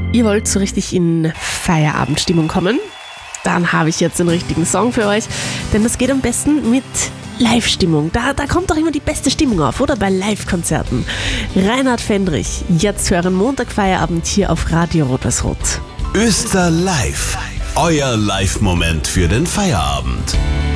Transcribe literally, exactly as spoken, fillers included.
Ihr wollt so richtig in Feierabendstimmung kommen? Dann habe ich jetzt den richtigen Song für euch, denn das geht am besten mit Live-Stimmung. Da, da kommt doch immer die beste Stimmung auf, oder? Bei Live-Konzerten. Reinhard Fendrich, jetzt hören Montag-Feierabend hier auf Radio Rot-Weiß-Rot. Öster Live, euer Live-Moment für den Feierabend.